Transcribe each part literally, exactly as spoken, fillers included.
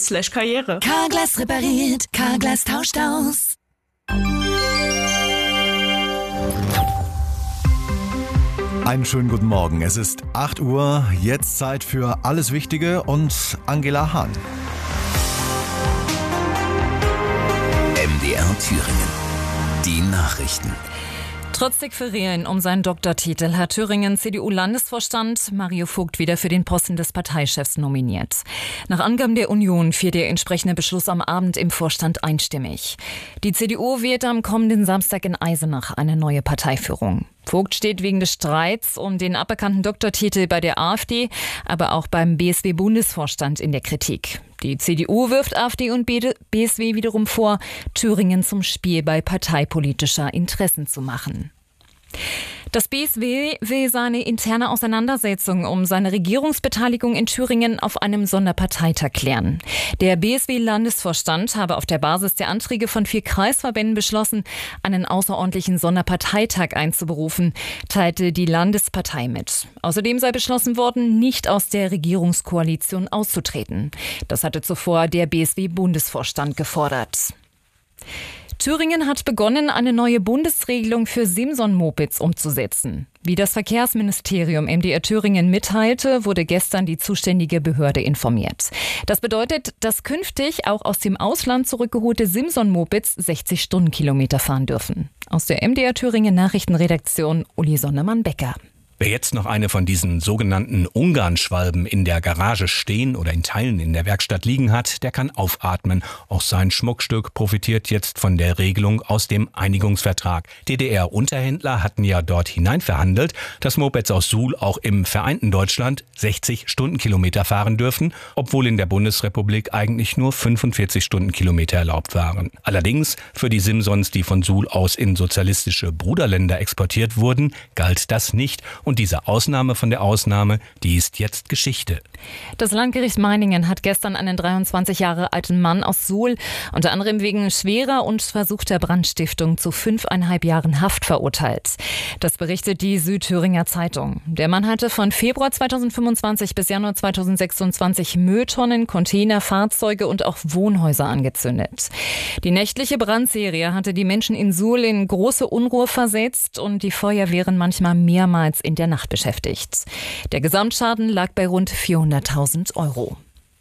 slash karriere. Carglass repariert, Carglass tauscht aus. Einen schönen guten Morgen. Es ist acht Uhr, jetzt Zeit für Alles Wichtige und Angela Hahn. M D R Thüringen. Die Nachrichten. Trotz der Querelen um seinen Doktortitel hat Thüringen C D U-Landesvorstand Mario Vogt wieder für den Posten des Parteichefs nominiert. Nach Angaben der Union fiel der entsprechende Beschluss am Abend im Vorstand einstimmig. Die C D U wählt am kommenden Samstag in Eisenach eine neue Parteiführung. Vogt steht wegen des Streits um den aberkannten Doktortitel bei der AfD, aber auch beim B S W-Bundesvorstand in der Kritik. Die C D U wirft AfD und B S W wiederum vor, Thüringen zum Spiel bei parteipolitischer Interessen zu machen. Das B S W will seine interne Auseinandersetzung um seine Regierungsbeteiligung in Thüringen auf einem Sonderparteitag klären. Der B S W-Landesvorstand habe auf der Basis der Anträge von vier Kreisverbänden beschlossen, einen außerordentlichen Sonderparteitag einzuberufen, teilte die Landespartei mit. Außerdem sei beschlossen worden, nicht aus der Regierungskoalition auszutreten. Das hatte zuvor der B S W-Bundesvorstand gefordert. Thüringen hat begonnen, eine neue Bundesregelung für Simson-Mopeds umzusetzen. Wie das Verkehrsministerium M D R Thüringen mitteilte, wurde gestern die zuständige Behörde informiert. Das bedeutet, dass künftig auch aus dem Ausland zurückgeholte Simson-Mopeds sechzig Stundenkilometer fahren dürfen. Aus der M D R Thüringen Nachrichtenredaktion Uli Sonnemann-Becker. Wer jetzt noch eine von diesen sogenannten Ungarnschwalben in der Garage stehen oder in Teilen in der Werkstatt liegen hat, der kann aufatmen. Auch sein Schmuckstück profitiert jetzt von der Regelung aus dem Einigungsvertrag. D D R-Unterhändler hatten ja dort hinein verhandelt, dass Mopeds aus Suhl auch im vereinten Deutschland sechzig Stundenkilometer fahren dürfen, obwohl in der Bundesrepublik eigentlich nur fünfundvierzig Stundenkilometer erlaubt waren. Allerdings für die Simsons, die von Suhl aus in sozialistische Bruderländer exportiert wurden, galt das nicht. Und diese Ausnahme von der Ausnahme, die ist jetzt Geschichte. Das Landgericht Meiningen hat gestern einen dreiundzwanzig Jahre alten Mann aus Suhl unter anderem wegen schwerer und versuchter Brandstiftung zu fünfeinhalb Jahren Haft verurteilt. Das berichtet die Südthüringer Zeitung. Der Mann hatte von Februar zweitausendfünfundzwanzig bis Januar zweitausendsechsundzwanzig Mülltonnen, Container, Fahrzeuge und auch Wohnhäuser angezündet. Die nächtliche Brandserie hatte die Menschen in Suhl in große Unruhe versetzt und die Feuerwehren manchmal mehrmals in der Nacht beschäftigt. Der Gesamtschaden lag bei rund vierhunderttausend Euro.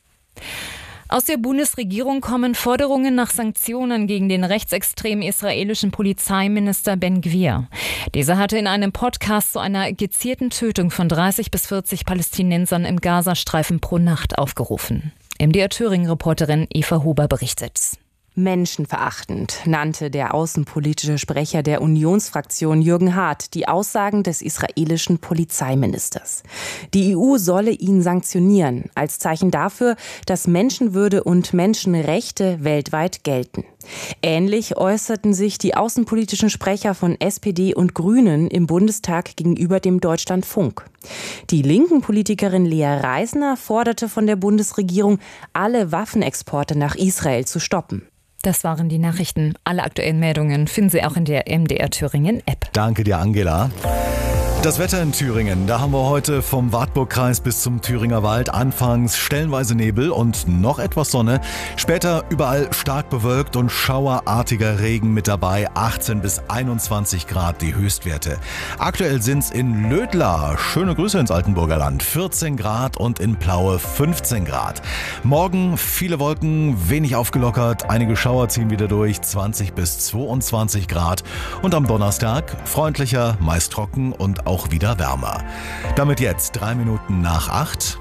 Aus der Bundesregierung kommen Forderungen nach Sanktionen gegen den rechtsextremen israelischen Polizeiminister Ben Gvir. Dieser hatte in einem Podcast zu einer gezielten Tötung von dreißig bis vierzig Palästinensern im Gazastreifen pro Nacht aufgerufen. M D R Thüringen-Reporterin Eva Huber berichtet. Menschenverachtend nannte der außenpolitische Sprecher der Unionsfraktion Jürgen Hart die Aussagen des israelischen Polizeiministers. Die E U solle ihn sanktionieren, als Zeichen dafür, dass Menschenwürde und Menschenrechte weltweit gelten. Ähnlich äußerten sich die außenpolitischen Sprecher von S P D und Grünen im Bundestag gegenüber dem Deutschlandfunk. Die linken Politikerin Lea Reisner forderte von der Bundesregierung, alle Waffenexporte nach Israel zu stoppen. Das waren die Nachrichten. Alle aktuellen Meldungen finden Sie auch in der M D R Thüringen App. Danke dir, Angela. Das Wetter in Thüringen, da haben wir heute vom Wartburgkreis bis zum Thüringer Wald anfangs stellenweise Nebel und noch etwas Sonne. Später überall stark bewölkt und schauerartiger Regen mit dabei. achtzehn bis einundzwanzig Grad die Höchstwerte. Aktuell sind's in Lödla, schöne Grüße ins Altenburger Land, vierzehn Grad und in Plaue fünfzehn Grad. Morgen viele Wolken, wenig aufgelockert, einige Schauer ziehen wieder durch, zwanzig bis zweiundzwanzig Grad. Und am Donnerstag freundlicher, meist trocken und auch wieder wärmer. Damit jetzt drei Minuten nach acht.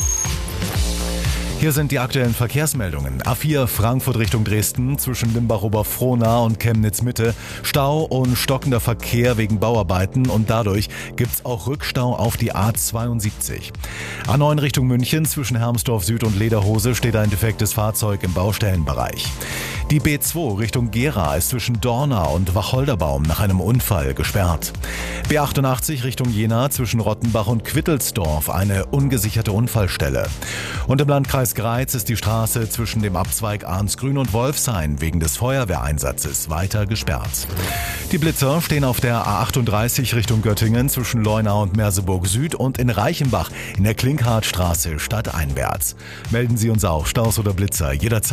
Hier sind die aktuellen Verkehrsmeldungen. A vier Frankfurt Richtung Dresden zwischen Limbach-Oberfrohna und Chemnitz-Mitte. Stau und stockender Verkehr wegen Bauarbeiten und dadurch gibt's auch Rückstau auf die A zweiundsiebzig. A neun Richtung München zwischen Hermsdorf Süd und Lederhose steht ein defektes Fahrzeug im Baustellenbereich. Die B zwei Richtung Gera ist zwischen Dorna und Wacholderbaum nach einem Unfall gesperrt. B achtundachtzig Richtung Jena zwischen Rottenbach und Quittelsdorf eine ungesicherte Unfallstelle. Und im Landkreis Greiz ist die Straße zwischen dem Abzweig Arnsgrün und Wolfshain wegen des Feuerwehreinsatzes weiter gesperrt. Die Blitzer stehen auf der A achtunddreißig Richtung Göttingen zwischen Leuna und Merseburg Süd und in Reichenbach in der Klinkhardtstraße stadteinwärts. Melden Sie uns auch Staus oder Blitzer jederzeit.